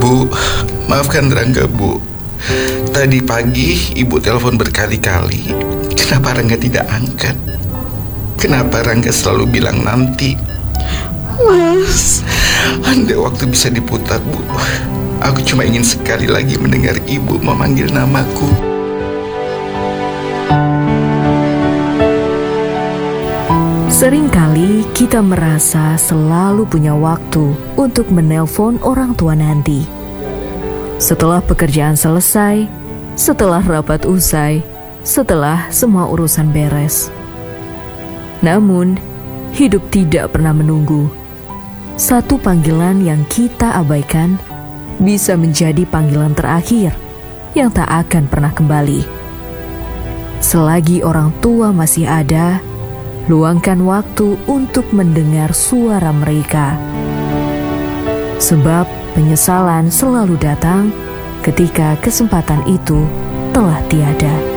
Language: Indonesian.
Bu, maafkan Rangga, Bu. Tadi pagi ibu telepon berkali-kali. Kenapa Rangga tidak angkat? Kenapa Rangga selalu bilang nanti? Mas, Andai waktu bisa diputar, Bu, aku cuma ingin sekali lagi mendengar ibu memanggil namaku. Seringkali kita merasa selalu punya waktu untuk menelpon orang tua nanti. Setelah pekerjaan selesai, setelah rapat usai, setelah semua urusan beres. Namun, hidup tidak pernah menunggu. Satu panggilan yang kita abaikan bisa menjadi panggilan terakhir yang tak akan pernah kembali. Selagi orang tua masih ada, luangkan waktu untuk mendengar suara mereka. Sebab penyesalan selalu datang ketika kesempatan itu telah tiada.